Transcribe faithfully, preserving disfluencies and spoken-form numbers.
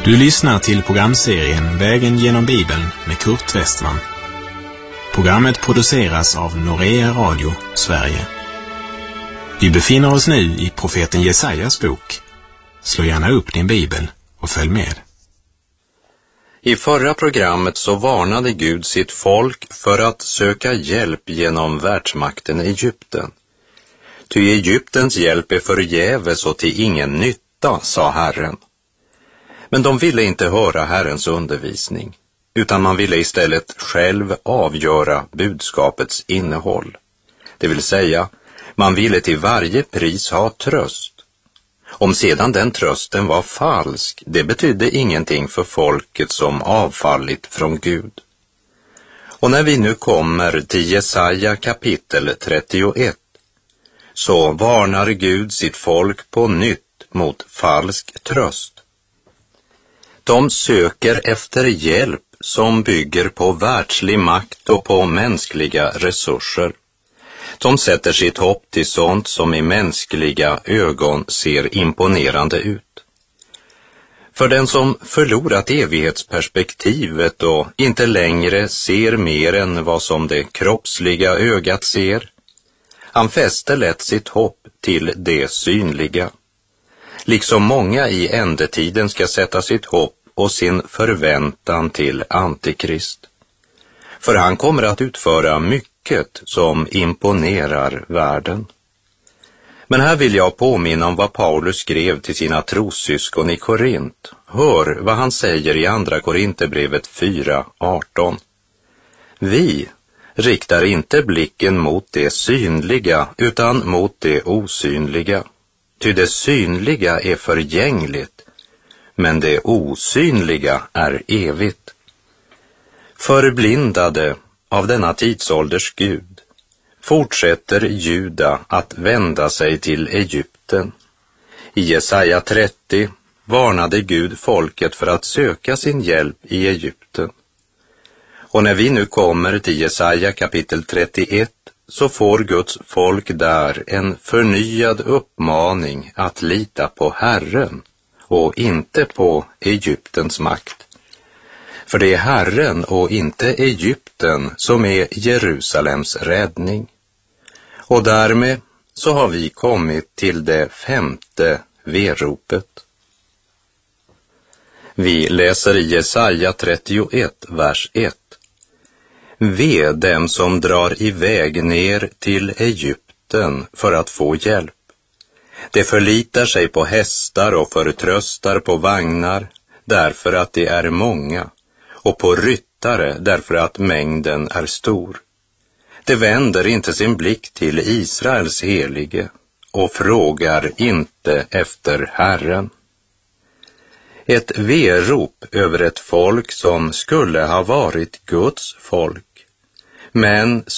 Du lyssnar till programserien Vägen genom Bibeln med Kurt Westman. Programmet produceras av Norea Radio, Sverige. Vi befinner oss nu i profeten Jesajas bok. Slå gärna upp din bibel och följ med. I förra programmet så varnade Gud sitt folk för att söka hjälp genom världsmakten Egypten. Ty Egyptens hjälp är förgäves och till ingen nytta, sa Herren. Men de ville inte höra Herrens undervisning, utan man ville istället själv avgöra budskapets innehåll. Det vill säga, man ville till varje pris ha tröst. Om sedan den trösten var falsk, det betydde ingenting för folket som avfallit från Gud. Och när vi nu kommer till Jesaja kapitel trettioett, så varnar Gud sitt folk på nytt mot falsk tröst. De söker efter hjälp som bygger på världslig makt och på mänskliga resurser. De sätter sitt hopp till sånt som i mänskliga ögon ser imponerande ut. För den som förlorat evighetsperspektivet och inte längre ser mer än vad som det kroppsliga ögat ser, han fäster lätt sitt hopp till det synliga. Liksom många i ändetiden ska sätta sitt hopp och sin förväntan till Antikrist. För han kommer att utföra mycket som imponerar världen. Men här vill jag påminna om vad Paulus skrev till sina trossyskon i Korint. Hör vad han säger i andra Korinthierbrevet fyra arton. Vi riktar inte blicken mot det synliga utan mot det osynliga. Ty det synliga är förgängligt, men det osynliga är evigt. Förblindade av denna tidsålders Gud fortsätter Juda att vända sig till Egypten. I Jesaja trettio varnade Gud folket för att söka sin hjälp i Egypten. Och när vi nu kommer till Jesaja kapitel trettioett så får Guds folk där en förnyad uppmaning att lita på Herren och inte på Egyptens makt. För det är Herren och inte Egypten som är Jerusalems räddning. Och därmed så har vi kommit till det femte veropet. Vi läser i Jesaja trettioett, vers ett. Ve dem som drar iväg ner till Egypten för att få hjälp. De förlitar sig på hästar och förtröstar på vagnar därför att de är många, och på ryttare därför att mängden är stor. De vänder inte sin blick till Israels helige och frågar inte efter Herren. Ett verop över ett folk som skulle ha varit Guds folk, men